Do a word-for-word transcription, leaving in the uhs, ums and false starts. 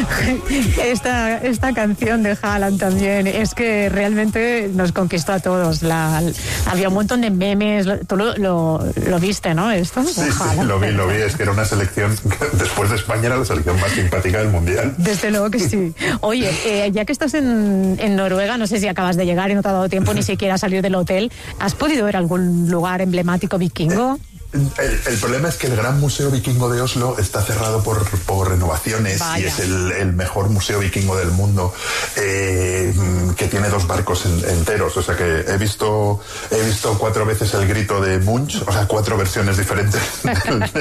esta, esta canción de Haaland también, es que realmente nos conquistó a todos. La, había un montón de memes, tú lo, lo, lo viste, ¿no? Esto. Sí, sí, lo vi, lo vi, es que era una selección, después de España era la selección más simpática del Mundial. Desde luego que sí. Oye, eh, ya que estás en, en Noruega, no sé si acabas de llegar y no te ha dado tiempo ni siquiera a salir del hotel, ¿has podido ver algún lugar emblemático vikingo? El, el problema es que el Gran Museo Vikingo de Oslo está cerrado por, por renovaciones. Vaya. Y es el, el mejor museo vikingo del mundo, eh, que tiene dos barcos en, enteros. O sea que he visto he visto cuatro veces el grito de Munch, o sea, cuatro versiones diferentes